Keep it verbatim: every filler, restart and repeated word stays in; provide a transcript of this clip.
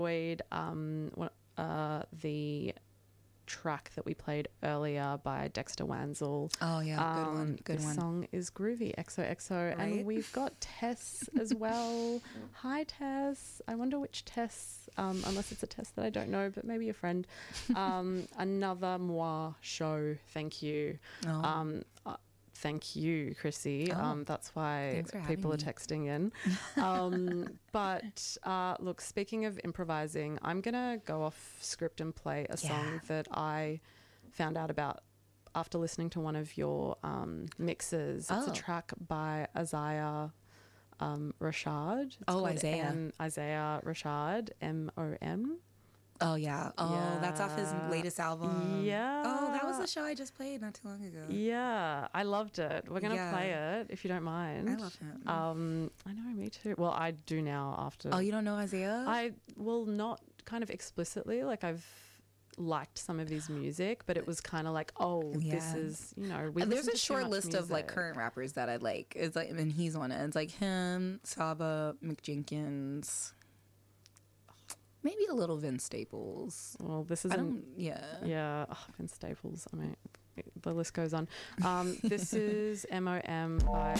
enjoyed um, what, uh, the track that we played earlier by Dexter Wanzel. Oh yeah, good um, one. Good this one. song is groovy. X O X O, Right? and we've got Tess as well. Hi Tess. I wonder which Tess, um, unless it's a Tess that I don't know, but maybe a friend. Um, another Moi show. Thank you. Oh. Um, uh, Thank you, Chrissy. Oh, um, that's why thanks for having people are me. texting in. Um, but uh, look, speaking of improvising, I'm going to go off script and play a Yeah. song that I found out about after listening to one of your um, mixes. It's Oh. a track by Isaiah um, Rashad. It's Oh, called Isaiah. M- Isaiah Rashad, M O M. Oh yeah. Oh, Yeah. that's off his latest album. Yeah. Oh, that was the show I just played not too long ago. Yeah, I loved it. We're going to Yeah. play it, if you don't mind. I love him. Um, I know, me too. Well, I do now after. Oh, you don't know Isaiah? I will not kind of explicitly, like I've liked some of his music, but it was kind of like, oh, this Yeah. is, you know, we There's listen a to too short much list of like music. current rappers that I like. It's like, and he's on it. It's like him, Saba, McJenkins, maybe a little Vince Staples. Well, this is I an, don't. Yeah. yeah, oh, Vince Staples. I mean, the list goes on. Um, this is M O M by